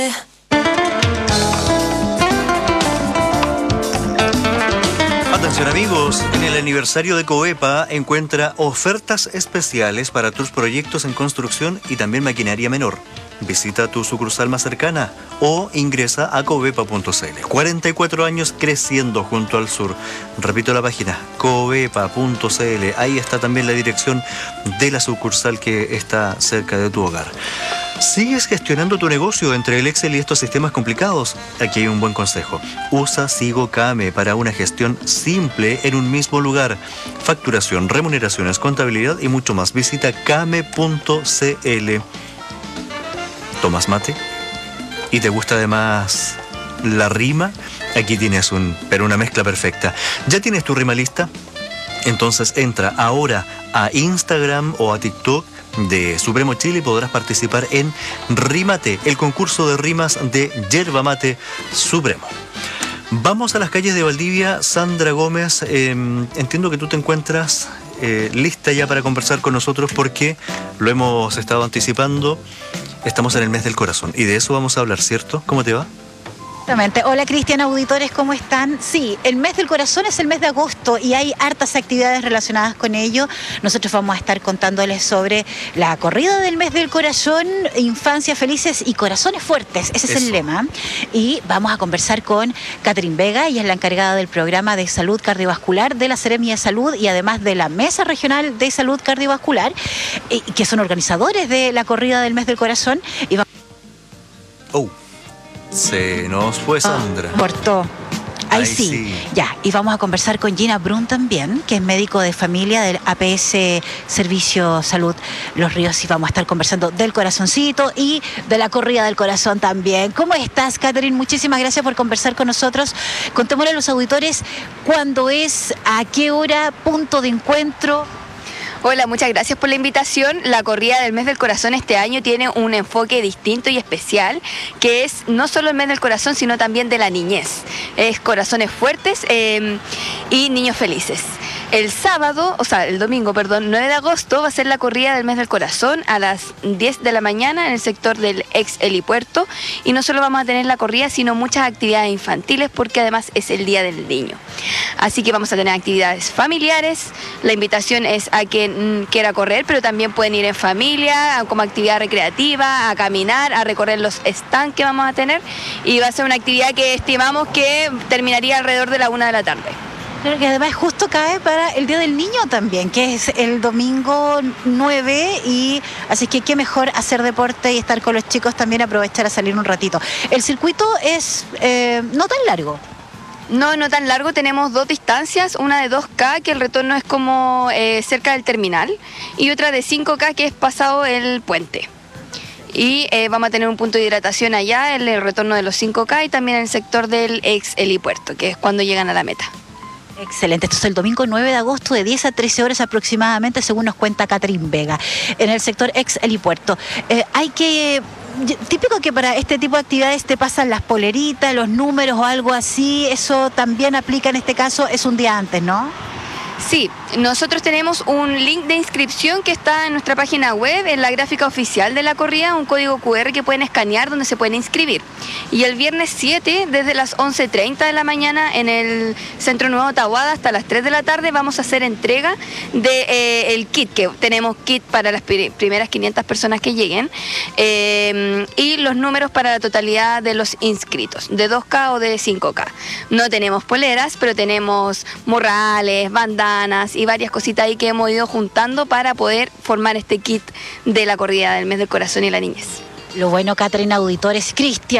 Atención amigos, en el aniversario de Covepa encuentra ofertas especiales para tus proyectos en construcción y también maquinaria menor. Visita tu sucursal más cercana o ingresa a covepa.cl. 44 años creciendo junto al sur. Repito la página, covepa.cl. Ahí está también la dirección de la sucursal que está cerca de tu hogar. ¿Sigues gestionando tu negocio entre el Excel y estos sistemas complicados? Aquí hay un buen consejo. Usa Sigo Kame para una gestión simple en un mismo lugar. Facturación, remuneraciones, contabilidad y mucho más. Visita kame.cl. ¿Tomas mate? ¿Y te gusta además la rima? Aquí tienes una mezcla perfecta. ¿Ya tienes tu rima lista? Entonces entra ahora a Instagram o a TikTok de Supremo Chile y podrás participar en Rímate, el concurso de rimas de Yerba Mate Supremo. Vamos a las calles de Valdivia. Sandra Gómez, entiendo que tú te encuentras lista ya para conversar con nosotros porque lo hemos estado anticipando. Estamos en el mes del corazón y de eso vamos a hablar, ¿cierto? ¿Cómo te va? Exactamente. Hola Cristian, auditores, ¿cómo están? Sí, el mes del corazón es el mes de agosto y hay hartas actividades relacionadas con ello. Nosotros vamos a estar contándoles sobre la corrida del mes del corazón, infancias felices y corazones fuertes. Ese es el lema. Y vamos a conversar con Catherine Vega, ella es la encargada del programa de salud cardiovascular de la Seremia de Salud y además de la Mesa Regional de Salud Cardiovascular, que son organizadores de la corrida del mes del corazón. Y se nos fue Sandra. Cortó. Ahí sí. Ya, y vamos a conversar con Gina Brun también, que es médico de familia del APS Servicio Salud Los Ríos, y vamos a estar conversando del corazoncito y de la corrida del corazón también. ¿Cómo estás, Catherine? Muchísimas gracias por conversar con nosotros. Contémosle a los auditores cuándo es, a qué hora, punto de encuentro. Hola, muchas gracias por la invitación. La corrida del mes del corazón este año tiene un enfoque distinto y especial, que es no solo el mes del corazón, sino también de la niñez. Es corazones fuertes y niños felices. El domingo, 9 de agosto va a ser la corrida del mes del corazón a las 10 de la mañana en el sector del ex helipuerto, y no solo vamos a tener la corrida, sino muchas actividades infantiles porque además es el Día del Niño. Así que vamos a tener actividades familiares. La invitación es a quien quiera correr, pero también pueden ir en familia, como actividad recreativa, a caminar, a recorrer los stands que vamos a tener, y va a ser una actividad que estimamos que terminaría alrededor de la 1 de la tarde. Pero que además justo cae para el Día del Niño también, que es el domingo 9, y así que qué mejor hacer deporte y estar con los chicos, también aprovechar a salir un ratito. El circuito es no tan largo. No tan largo, tenemos dos distancias, una de 2K, que el retorno es como cerca del terminal, y otra de 5K, que es pasado el puente. Y vamos a tener un punto de hidratación allá, en el retorno de los 5K, y también en el sector del ex helipuerto, que es cuando llegan a la meta. Excelente, esto es el domingo 9 de agosto de 10 a 13 horas aproximadamente, según nos cuenta Catherine Vega, en el sector ex helipuerto. Típico que para este tipo de actividades te pasan las poleritas, los números o algo así, eso también aplica en este caso, es un día antes, ¿no? Sí, nosotros tenemos un link de inscripción que está en nuestra página web, en la gráfica oficial de la corrida, un código QR que pueden escanear donde se pueden inscribir. Y el viernes 7, desde las 11:30 de la mañana, en el Centro Nuevo Tahuada hasta las 3 de la tarde, vamos a hacer entrega de el kit, que tenemos kit para las primeras 500 personas que lleguen, y los números para la totalidad de los inscritos, de 2K o de 5K. No tenemos poleras, pero tenemos morrales, bandanas y varias cositas ahí que hemos ido juntando para poder formar este kit de la corrida del mes del corazón y la niñez. Lo bueno, Catherine, auditores, Cristian.